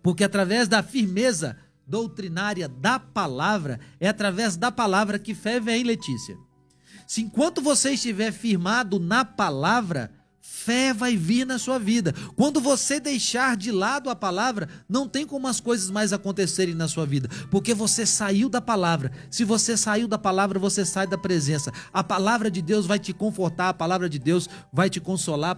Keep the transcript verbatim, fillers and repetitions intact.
Porque através da firmeza doutrinária da palavra, é através da palavra que fé vem, Letícia. Se enquanto você estiver firmado na palavra, fé vai vir na sua vida. Quando você deixar de lado a palavra, não tem como as coisas mais acontecerem na sua vida, porque você saiu da palavra. Se você saiu da palavra, você sai da presença. A palavra de Deus vai te confortar, a palavra de Deus vai te consolar,